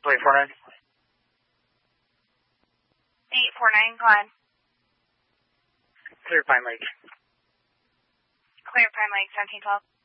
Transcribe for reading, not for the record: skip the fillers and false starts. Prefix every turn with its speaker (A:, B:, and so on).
A: 849.
B: 849, go ahead.
A: Clear Pine Lake.
B: Clear Pine Lake, 1712.